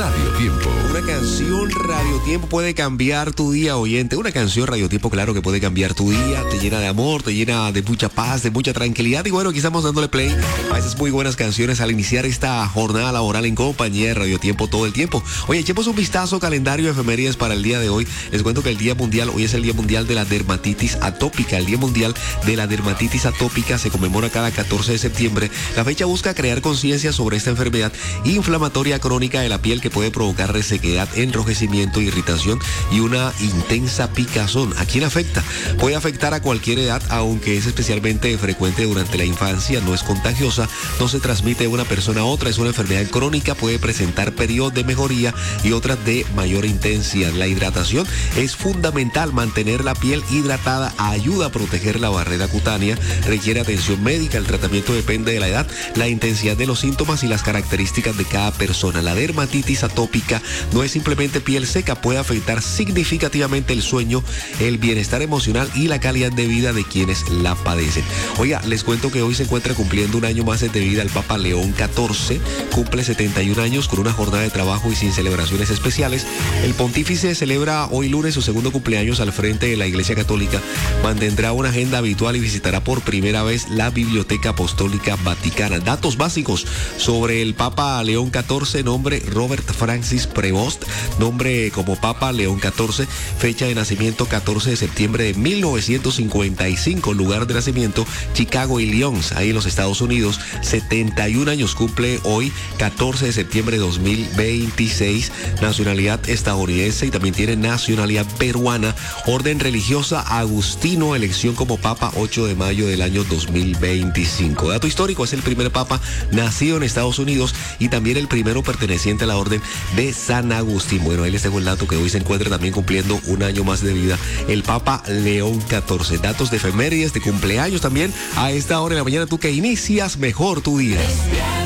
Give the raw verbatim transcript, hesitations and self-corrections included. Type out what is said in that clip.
Radio Tiempo. Una canción Radio Tiempo puede cambiar tu día, oyente. Una canción Radio Tiempo, claro que puede cambiar tu día. Te llena de amor, te llena de mucha paz, de mucha tranquilidad. Y bueno, aquí estamos dándole play a esas muy buenas canciones al iniciar esta jornada laboral en compañía de Radio Tiempo todo el tiempo. Oye, echemos un vistazo calendario de efemérides para el día de hoy. Les cuento que el Día Mundial, hoy es el Día Mundial de la Dermatitis Atópica. El Día Mundial de la Dermatitis Atópica se conmemora cada catorce de septiembre. La fecha busca crear conciencia sobre esta enfermedad inflamatoria crónica de la piel que puede provocar resequedad, enrojecimiento, irritación y una intensa picazón. ¿A quién afecta? Puede afectar a cualquier edad, aunque es especialmente frecuente durante la infancia, no es contagiosa, no se transmite de una persona a otra, es una enfermedad crónica, puede presentar periodos de mejoría y otras de mayor intensidad. La hidratación es fundamental, mantener la piel hidratada ayuda a proteger la barrera cutánea, requiere atención médica, el tratamiento depende de la edad, la intensidad de los síntomas y las características de cada persona. La dermatitis atópica no es simplemente piel seca, puede afectar significativamente el sueño, el bienestar emocional y la calidad de vida de quienes la padecen. Oiga, les cuento que hoy se encuentra cumpliendo un año más de vida el Papa León catorce, cumple setenta y un años con una jornada de trabajo y sin celebraciones especiales. El pontífice celebra hoy lunes su segundo cumpleaños al frente de la Iglesia Católica, mantendrá una agenda habitual y visitará por primera vez la Biblioteca Apostólica Vaticana. Datos básicos sobre el Papa León catorce, nombre Robert Francis Prevost, nombre como Papa León catorce, fecha de nacimiento catorce de septiembre de mil novecientos cincuenta y cinco, lugar de nacimiento Chicago, Illinois, ahí en los Estados Unidos, setenta y un años cumple hoy, catorce de septiembre de dos mil veintiséis, nacionalidad estadounidense y también tiene nacionalidad peruana, orden religiosa agustino, elección como Papa ocho de mayo del año dos mil veinticinco. Dato histórico, es el primer Papa nacido en Estados Unidos y también el primero perteneciente a la orden de San Agustín. Bueno, ahí les tengo el dato que hoy se encuentra también cumpliendo un año más de vida el Papa León catorce. Datos de efemérides, de cumpleaños también a esta hora de la mañana, tú que inicias mejor tu día.